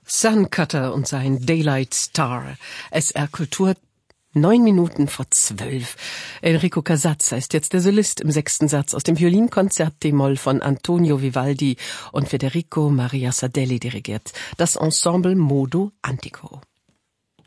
Suncutter und sein Daylight Star. SR Kultur 9:09. Enrico Casazza ist jetzt der Solist im 6. Satz aus dem Violinkonzert D-Moll von Antonio Vivaldi und Federico Maria Sadelli dirigiert. Das Ensemble Modo Antico.